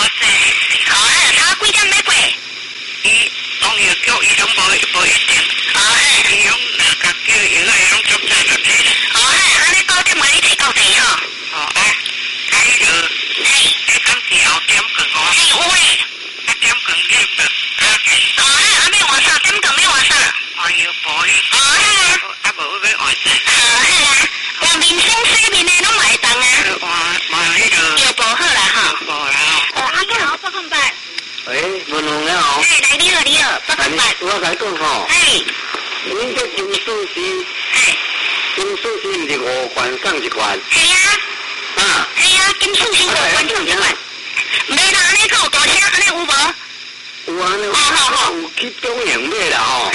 哦，差几点要过？ 伊拢要叫伊拢无一定。伊拢甲叫伊个伊拢足早就起。 安尼9点嘛你起到地吼？ 迄个，你讲是后点过哦？ 有诶。 点过你就要换啥？点过要换啥？ 要补伊。无要换啥？ 换面霜洗面的拢嘛会当啊。 换迄个。 要补好啦吼。 补啦。 阿哥好，8分半。 喂，文龙你好。 来你好，8分半。 我甲你讲吼。恁这金属是，金属是毋是5罐送1罐？ 系啊。系啊，金属是5罐送1罐。袂啦，安尼较有大声，安尼有无？ 有啊，有去中营买啦吼。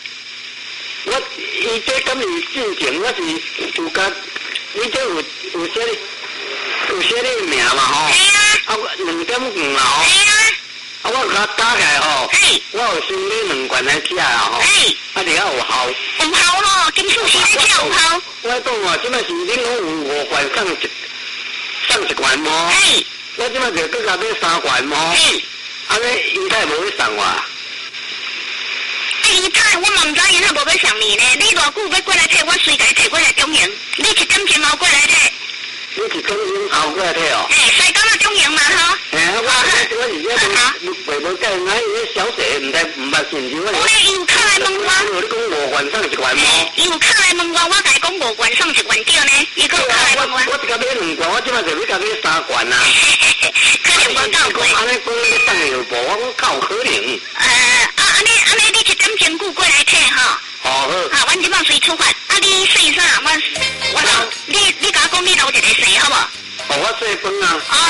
伊这敢是进前，我是有甲，你这有写你名嘛吼？2点5啦吼。我甲打开吼，我有先买2罐来吃啦吼。底下有效。 有效咯，金属是咧吃有效。 我讲哦，即摆是恁拢有5罐送1罐么？我即摆就搁甲买3罐么？安尼伊才无去送我。 伊太我嘛毋知因还无要送你呢。你偌久要过来摕，我随家摕过来中营。你1点前后过来摕。 你1点钟后过来摕哦？ 西港啊中营嘛吼。 我是这都袂无介，伊小姐毋捌信息。 有咧，伊有敲来问我。 你讲5罐送1罐么？ 伊有敲来问我，我甲伊讲5罐送1罐对呢。伊搁敲来问我。 我一甲买2罐，我即摆就要甲买3罐啊。 可能无到过。 安尼讲你送药无？我讲较有可能。 安尼你1点前久过来摕吼。 好。 阮即摆随出发，你洗啥？我你甲我讲你留一个洗好无？ 我洗饭啊。